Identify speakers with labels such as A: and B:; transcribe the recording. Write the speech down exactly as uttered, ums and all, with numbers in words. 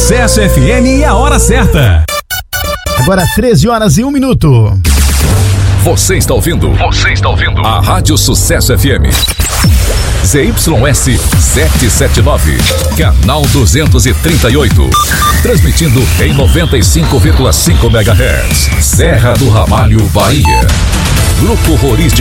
A: Sucesso F M e a hora certa.
B: Agora treze horas e um minuto.
C: Você está ouvindo? Você está ouvindo? A Rádio Sucesso F M. Z Y S setecentos e setenta e nove, canal duzentos e trinta e oito. Transmitindo em noventa e cinco vírgula cinco megahertz. Serra do Ramalho, Bahia. Grupo Rurístico